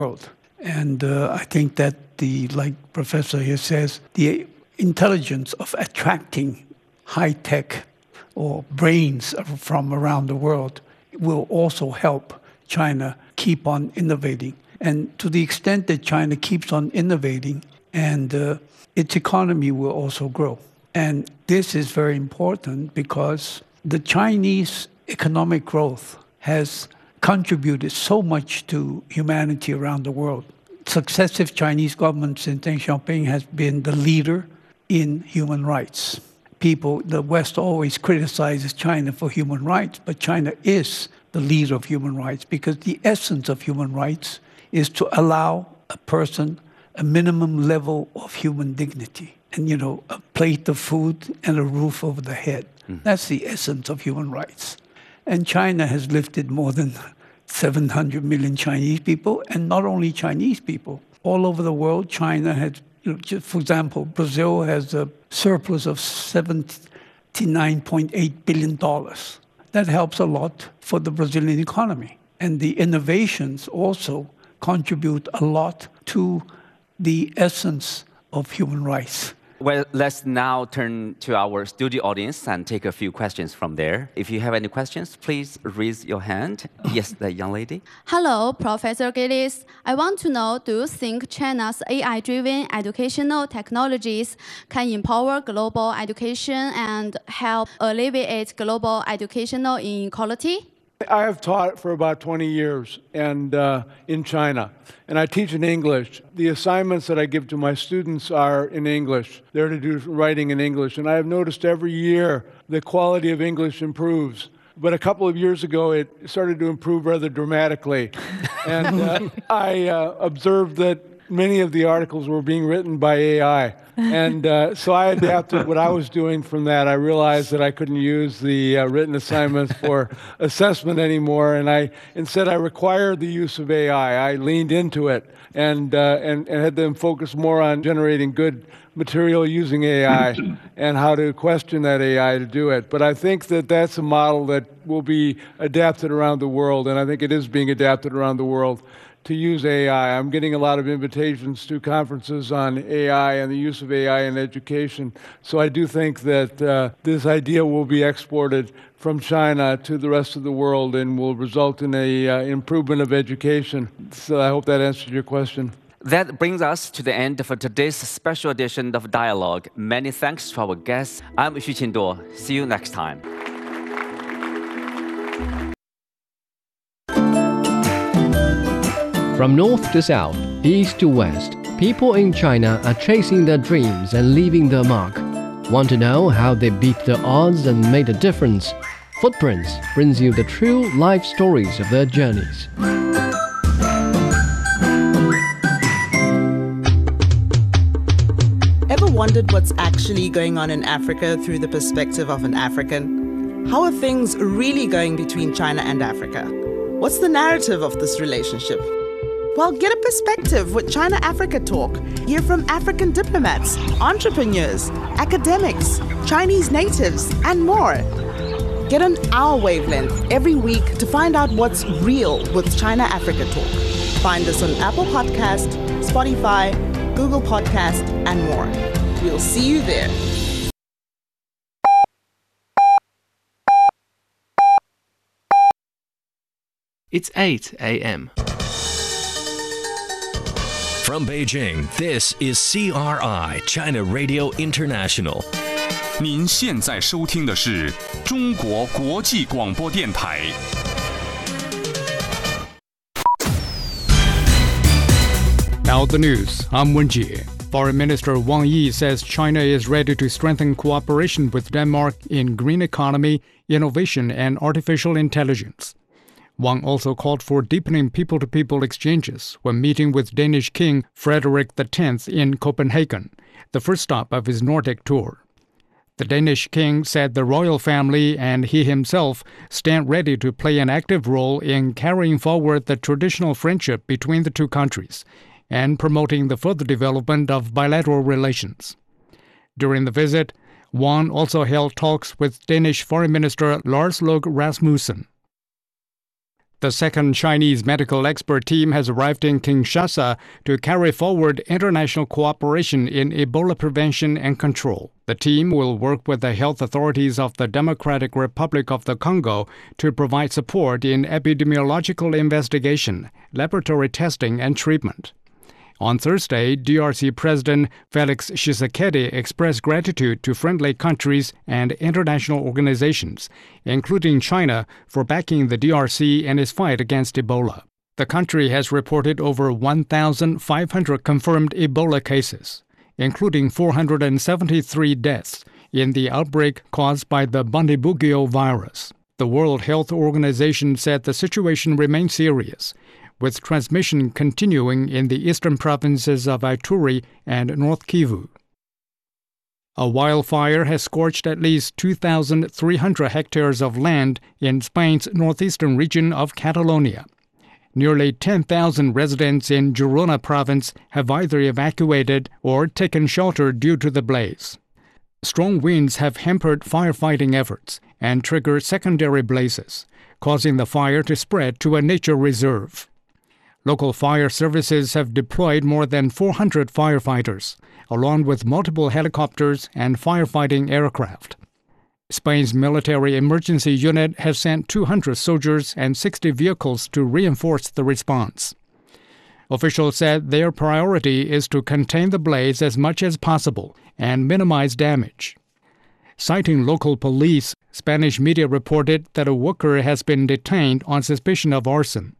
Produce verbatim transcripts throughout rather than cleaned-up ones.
world. And uh, I think that the, like Professor here says, the intelligence of attracting high-tech or brains from around the world will also help China keep on innovating. And to the extent that China keeps on innovating, and uh, its economy will also grow. And this is very important because the Chinese economic growth has contributed so much to humanity around the world. Successive Chinese governments since Deng Xiaoping has been the leader in human rights. People, the West always criticizes China for human rights, but China is the leader of human rights because the essence of human rights is to allow a person a minimum level of human dignity. And, you know, a plate of food and a roof over the head. Mm. That's the essence of human rights. And China has lifted more than seven hundred million Chinese people, and not only Chinese people. All over the world, China has, you know, just for example, Brazil has a surplus of seventy-nine point eight billion dollars. That helps a lot for the Brazilian economy. And the innovations also contribute a lot to the essence of human rights. Well, let's now turn to our studio audience and take a few questions from there. If you have any questions, please raise your hand. Yes, the young lady. Hello, Professor Gillis. I want to know, do you think China's A I-driven educational technologies can empower global education and help alleviate global educational inequality? I have taught for about twenty years and uh, in China, and I teach in English. The assignments that I give to my students are in English. They're to do writing in English, and I have noticed every year the quality of English improves. But a couple of years ago, it started to improve rather dramatically, and uh, I uh, observed that many of the articles were being written by A I. And uh, so I adapted what I was doing from that. I realized that I couldn't use the uh, written assignments for assessment anymore, and I instead I required the use of A I. I leaned into it and, uh, and, and had them focus more on generating good material using A I and how to question that A I to do it. But I think that that's a model that will be adapted around the world, and I think it is being adapted around the world, to use A I. I'm getting a lot of invitations to conferences on A I and the use of A I in education. So I do think that uh, this idea will be exported from China to the rest of the world and will result in a uh, improvement of education. So I hope that answered your question. That brings us to the end of today's special edition of Dialogue. Many thanks to our guests. I'm Xu Qinduo. See you next time. From north to south, east to west, people in China are chasing their dreams and leaving their mark. Want to know how they beat the odds and made a difference? Footprints brings you the true life stories of their journeys. Ever wondered what's actually going on in Africa through the perspective of an African? How are things really going between China and Africa? What's the narrative of this relationship? Well, get a perspective with China-Africa Talk. Hear from African diplomats, entrepreneurs, academics, Chinese natives, and more. Get on our wavelength every week to find out what's real with China-Africa Talk. Find us on Apple Podcast, Spotify, Google Podcast, and more. We'll see you there. It's eight a.m. From Beijing, this is C R I, China Radio International. 您现在收听的是中国国际广播电台。 Now the news, I'm Wenjie. Foreign Minister Wang Yi says China is ready to strengthen cooperation with Denmark in green economy, innovation, and artificial intelligence. Wang also called for deepening people-to-people exchanges when meeting with Danish King Frederik the tenth in Copenhagen, the first stop of his Nordic tour. The Danish king said the royal family and he himself stand ready to play an active role in carrying forward the traditional friendship between the two countries and promoting the further development of bilateral relations. During the visit, Wang also held talks with Danish Foreign Minister Lars Løkke Rasmussen. The second Chinese medical expert team has arrived in Kinshasa to carry forward international cooperation in Ebola prevention and control. The team will work with the health authorities of the Democratic Republic of the Congo to provide support in epidemiological investigation, laboratory testing, and treatment. On Thursday, D R C President Felix Tshisekedi expressed gratitude to friendly countries and international organizations, including China, for backing the D R C in its fight against Ebola. The country has reported over one thousand five hundred confirmed Ebola cases, including four hundred seventy-three deaths in the outbreak caused by the Bundibugyo virus. The World Health Organization said the situation remains serious, with transmission continuing in the eastern provinces of Ituri and North Kivu. A wildfire has scorched at least two thousand three hundred hectares of land in Spain's northeastern region of Catalonia. Nearly ten thousand residents in Girona province have either evacuated or taken shelter due to the blaze. Strong winds have hampered firefighting efforts and triggered secondary blazes, causing the fire to spread to a nature reserve. Local fire services have deployed more than four hundred firefighters, along with multiple helicopters and firefighting aircraft. Spain's military emergency unit has sent two hundred soldiers and sixty vehicles to reinforce the response. Officials said their priority is to contain the blaze as much as possible and minimize damage. Citing local police, Spanish media reported that a worker has been detained on suspicion of arson.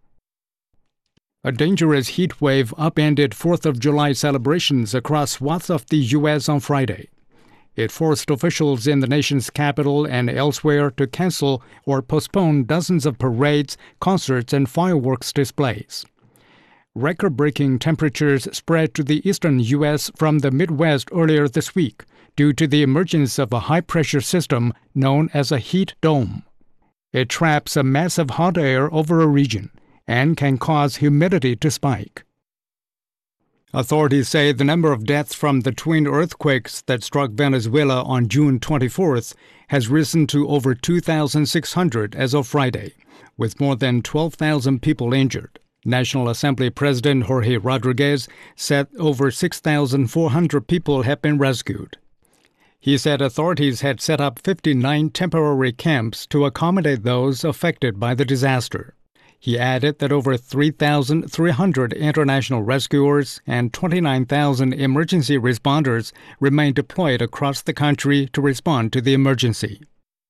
A dangerous heat wave upended fourth of July celebrations across swaths of the U S on Friday. It forced officials in the nation's capital and elsewhere to cancel or postpone dozens of parades, concerts, and fireworks displays. Record-breaking temperatures spread to the eastern U S from the Midwest earlier this week due to the emergence of a high-pressure system known as a heat dome. It traps a mass of hot air over a region and can cause humidity to spike. Authorities say the number of deaths from the twin earthquakes that struck Venezuela on June twenty-fourth has risen to over two thousand six hundred as of Friday, with more than twelve thousand people injured. National Assembly President Jorge Rodriguez said over six thousand four hundred people have been rescued. He said authorities had set up fifty-nine temporary camps to accommodate those affected by the disaster. He added that over three thousand three hundred international rescuers and twenty-nine thousand emergency responders remain deployed across the country to respond to the emergency.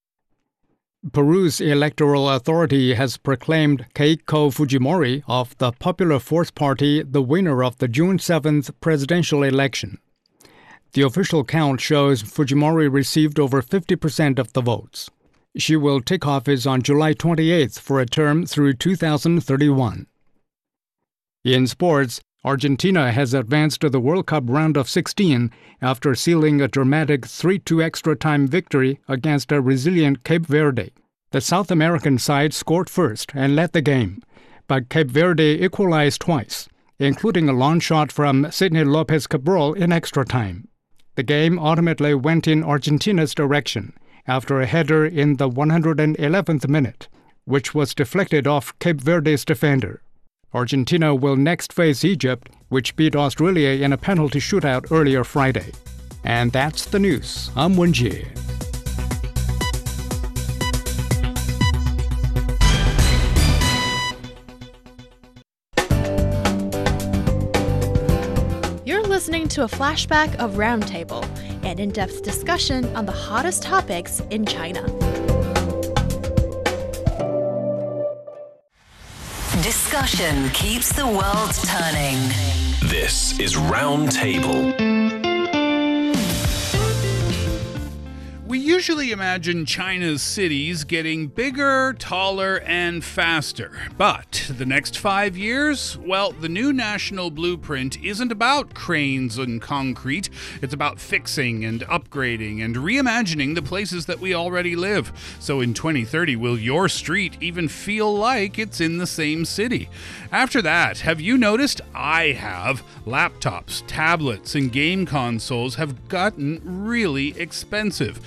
Peru's electoral authority has proclaimed Keiko Fujimori of the Popular Force Party the winner of the June seventh presidential election. The official count shows Fujimori received over fifty percent of the votes. She will take office on July twenty-eighth for a term through two thousand thirty-one. In sports, Argentina has advanced to the World Cup round of sixteen after sealing a dramatic three two extra-time victory against a resilient Cape Verde. The South American side scored first and led the game, but Cape Verde equalized twice, including a long shot from Sidney Lopez Cabral in extra time. The game ultimately went in Argentina's direction after a header in the one hundred eleventh minute, which was deflected off Cape Verde's defender. Argentina will next face Egypt, which beat Australia in a penalty shootout earlier Friday. And that's the news. I'm Wen Jie. You're listening to a flashback of Roundtable, an in-depth discussion on the hottest topics in China. Discussion keeps the world turning. This is Roundtable. We usually imagine China's cities getting bigger, taller, and faster. But the next five years, well, the new national blueprint isn't about cranes and concrete. It's about fixing and upgrading and reimagining the places that we already live. So in twenty thirty, will your street even feel like it's in the same city? After that, have you noticed? I have. Laptops, tablets, and game consoles have gotten really expensive. For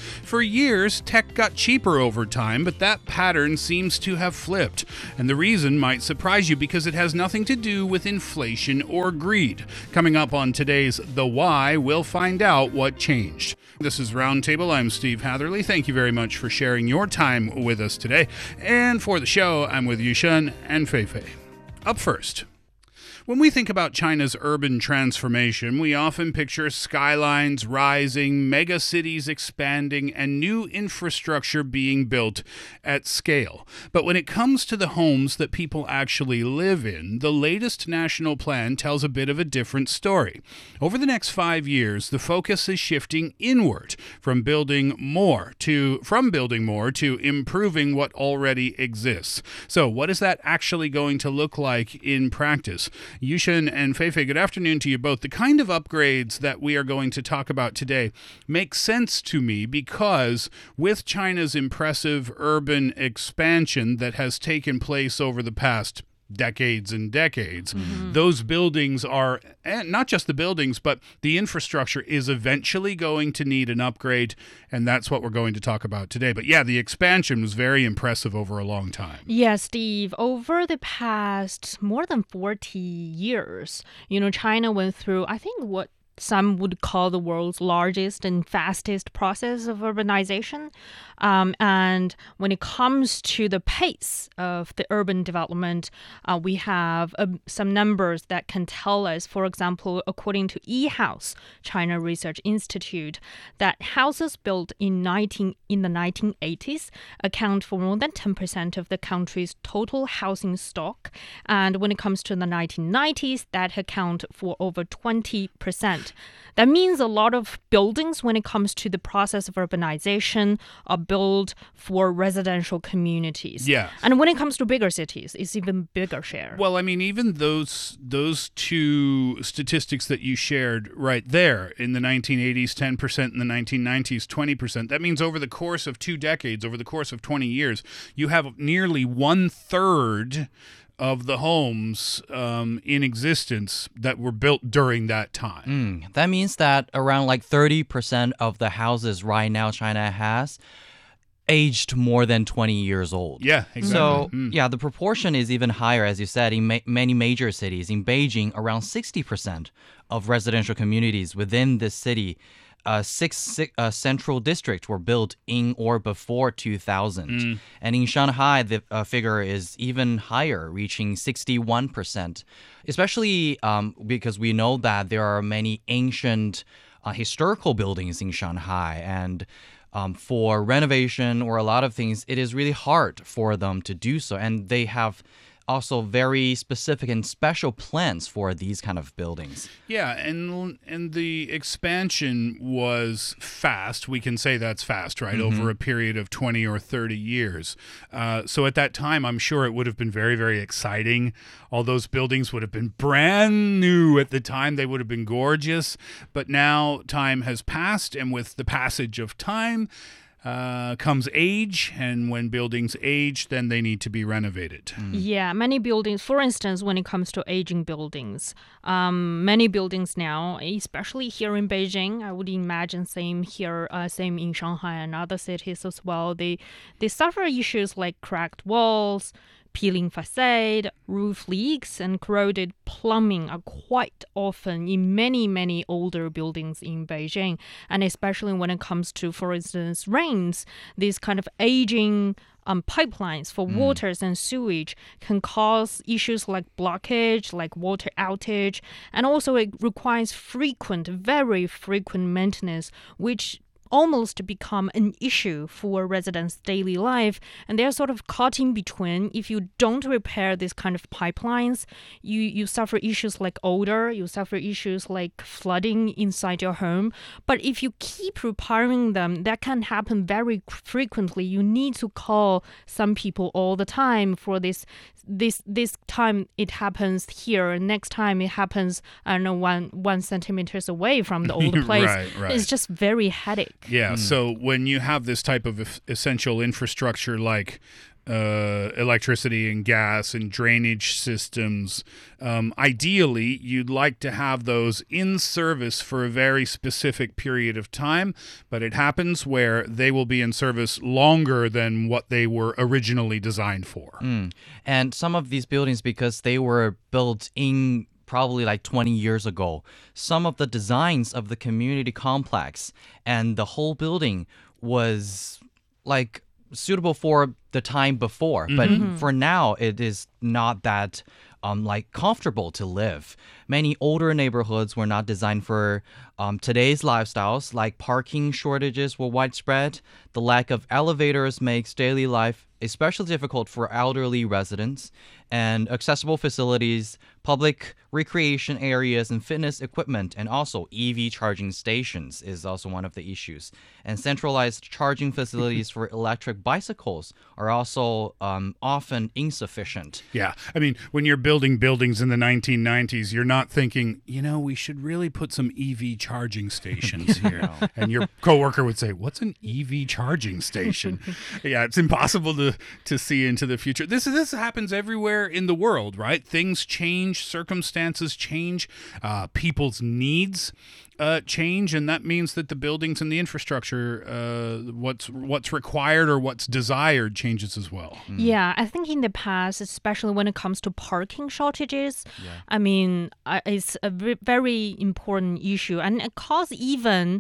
years, tech got cheaper over time, but that pattern seems to have flipped. And the reason might surprise you because it has nothing to do with inflation or greed. Coming up on today's The Why, we'll find out what changed. This is Roundtable. I'm Steve Hatherley. Thank you very much for sharing your time with us today. And for the show, I'm with Yushen and Feifei. Up first. When we think about China's urban transformation, we often picture skylines rising, mega cities expanding, and new infrastructure being built at scale. But when it comes to the homes that people actually live in, the latest national plan tells a bit of a different story. Over the next five years, the focus is shifting inward from building more to from building more to improving what already exists. So, what is that actually going to look like in practice? Yushen and Feifei, good afternoon to you both. The kind of upgrades that we are going to talk about today make sense to me because with China's impressive urban expansion that has taken place over the past decades and decades, mm-hmm. those buildings are, and not just the buildings, but the infrastructure is eventually going to need an upgrade, and that's what we're going to talk about today. But yeah, the expansion was very impressive over a long time. Yeah, Steve, over the past more than forty years, you know, China went through, I think, what some would call the world's largest and fastest process of urbanization. Um, and when it comes to the pace of the urban development, uh, we have uh, some numbers that can tell us, for example, according to eHouse, China Research Institute, that houses built in nineteen in the nineteen eighties account for more than ten percent of the country's total housing stock. And when it comes to the nineteen nineties, that account for over twenty percent. That means a lot of buildings, when it comes to the process of urbanization, are built for residential communities. Yeah. And when it comes to bigger cities, it's even bigger share. Well, I mean, even those those two statistics that you shared right there, in the nineteen eighties, ten percent, in the nineteen nineties, twenty percent, that means over the course of two decades, over the course of twenty years, you have nearly one-third of the homes um, in existence that were built during that time. Mm, that means that around like thirty percent of the houses right now China has aged more than twenty years old. Yeah, exactly. So, mm. yeah, the proportion is even higher, as you said, in ma- many major cities. In Beijing, around sixty percent of residential communities within this city, Uh, six, six uh, central districts were built in or before two thousand. Mm. And in Shanghai, the uh, figure is even higher, reaching sixty-one percent, especially um, because we know that there are many ancient uh, historical buildings in Shanghai. And um, for renovation or a lot of things, it is really hard for them to do so. And they have also very specific and special plans for these kind of buildings. Yeah, and and the expansion was fast. We can say that's fast, right? Mm-hmm. Over a period of twenty or thirty years. Uh, so at that time, I'm sure it would have been very, very exciting. All those buildings would have been brand new at the time. They would have been gorgeous. But now time has passed, and with the passage of time, Uh, comes age, and when buildings age, then they need to be renovated. Mm. Yeah, many buildings, for instance, when it comes to aging buildings, um, many buildings now, especially here in Beijing, I would imagine same here, uh, same in Shanghai and other cities as well, they, they suffer issues like cracked walls, peeling facade, roof leaks, and corroded plumbing are quite often in many, many older buildings in Beijing. And especially when it comes to, for instance, rains, these kind of aging um, pipelines for mm. waters and sewage can cause issues like blockage, like water outage, and also it requires frequent, very frequent maintenance, which almost become an issue for residents' daily life, and they're sort of caught in between. If you don't repair this kind of pipelines, you, you suffer issues like odor, you suffer issues like flooding inside your home. But if you keep repairing them, that can happen very frequently. You need to call some people all the time for this. This this time it happens here, next time it happens, I don't know, one one centimeters away from the old place. Right, right. It's just very headache. Yeah, Mm. so when you have this type of essential infrastructure like uh, electricity and gas and drainage systems. Um, ideally, you'd like to have those in service for a very specific period of time, but it happens where they will be in service longer than what they were originally designed for. Mm. And some of these buildings, because they were built in probably like twenty years ago, some of the designs of the community complex and the whole building was like suitable for the time before. Mm-hmm. But for now, it is not that um, like comfortable to live. Many older neighborhoods were not designed for um, today's lifestyles, like parking shortages were widespread. The lack of elevators makes daily life especially difficult for elderly residents, and accessible facilities, public recreation areas, and fitness equipment, and also E V charging stations is also one of the issues. And centralized charging facilities for electric bicycles are also um, often insufficient. Yeah. I mean, when you're building buildings in the nineteen nineties, you're not thinking, you know, we should really put some E V charging stations here. And your coworker would say, what's an E V charging station? Yeah, it's impossible to, to see into the future. This, this happens everywhere in the world, right? Things change, circumstances change, uh, people's needs uh, change, and that means that the buildings and the infrastructure, uh, what's what's required or what's desired changes as well. Mm. Yeah, I think in the past, especially when it comes to parking shortages, yeah. I mean, uh, it's a very important issue, and it causes even,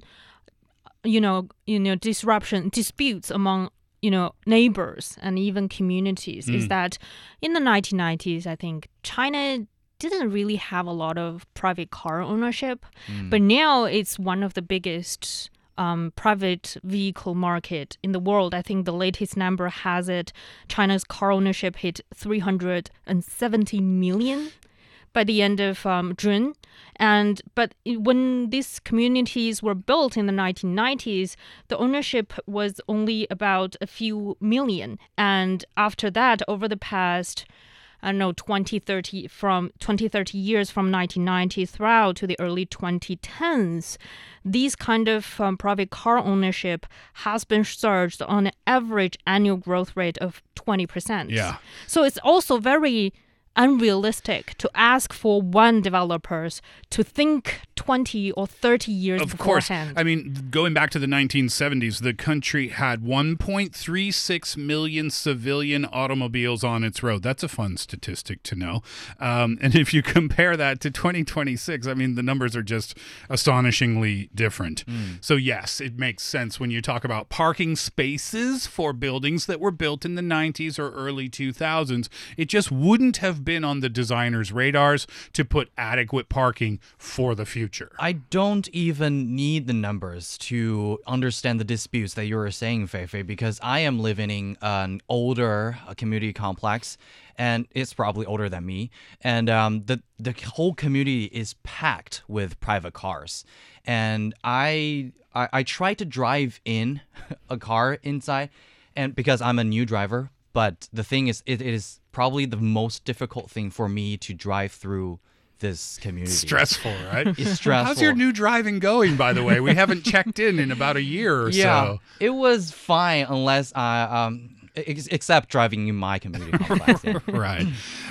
you know, you know, disruption, disputes among you know, neighbors and even communities. Mm. Is that in the nineteen nineties, I think China didn't really have a lot of private car ownership, mm. but now it's one of the biggest um, private vehicle market in the world. I think the latest number has it, China's car ownership hit three hundred seventy million by the end of um, June. And but when these communities were built in the nineteen nineties, the ownership was only about a few million. And after that, over the past, I don't know, twenty, thirty, from twenty, thirty years from nineteen ninety throughout to the early twenty tens, these kind of um, private car ownership has been surged on an average annual growth rate of twenty percent. Yeah. So it's also very unrealistic to ask for one developers to think twenty or thirty years of beforehand. Course. I mean, going back to the nineteen seventies, the country had one point three six million civilian automobiles on its road. That's a fun statistic to know. Um, and if you compare that to twenty twenty-six, I mean, the numbers are just astonishingly different. Mm. So yes, it makes sense when you talk about parking spaces for buildings that were built in the nineties or early two thousands. It just wouldn't have been on the designers' radars to put adequate parking for the future. I don't even need the numbers to understand the disputes that you were saying, Feifei, because I am living in an older uh, community complex, and it's probably older than me. And um, the the whole community is packed with private cars. And I I, I try to drive in a car inside, and because I'm a new driver. But the thing is, it, it is probably the most difficult thing for me to drive through this community. Stressful, right? It's stressful. How's your new driving going, by the way? We haven't checked in in about a year or yeah, so. It was fine unless I... Um, Ex- except driving in my community complex. Yeah. Right.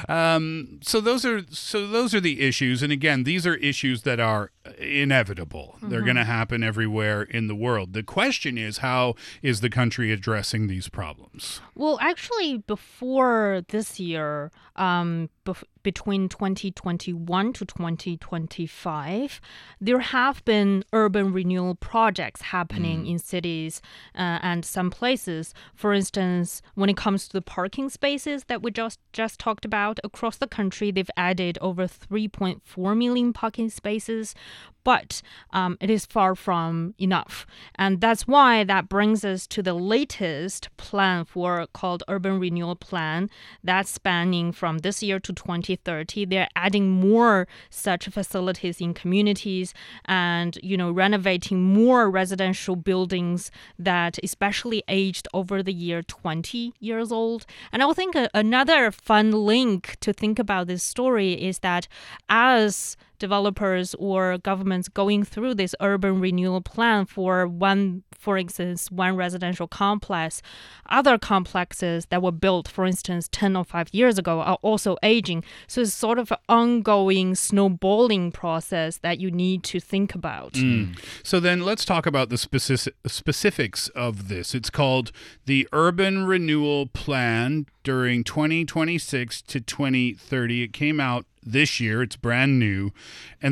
Um, so those are so those are the issues, and again, these are issues that are inevitable. Mm-hmm. They're going to happen everywhere in the world. The question is, how is the country addressing these problems? Well, actually, before this year, um, bef- between twenty twenty-one to twenty twenty-five, there have been urban renewal projects happening mm. in cities uh, and some places. For instance, when it comes to the parking spaces that we just, just talked about, across the country, they've added over three point four million parking spaces. But um, it is far from enough. And that's why that brings us to the latest plan for called Urban Renewal Plan that's spanning from this year to twenty thirty. They're adding more such facilities in communities and, you know, renovating more residential buildings that especially aged over the year twenty years old. And I think a, another fun link to think about this story is that as developers or governments going through this urban renewal plan for one, for instance, one residential complex, other complexes that were built, for instance, ten or five years ago are also aging. So it's sort of an ongoing snowballing process that you need to think about. Mm. So then let's talk about the specific, specifics of this. It's called the Urban Renewal Plan during twenty twenty-six to twenty thirty. It came out this year. It's brand new. And